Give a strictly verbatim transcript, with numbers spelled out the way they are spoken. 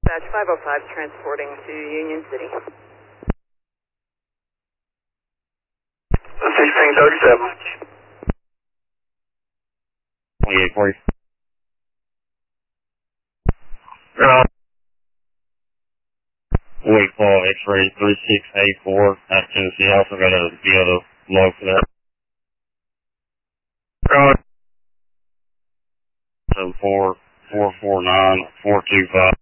Dispatch five oh five transporting to Union City. sixteen thirty-seven. twenty-eight forty. Uh, Wait for X-ray three six eight four at Tennessee. I also got a the other log for that. uh, So four four four nine four two five.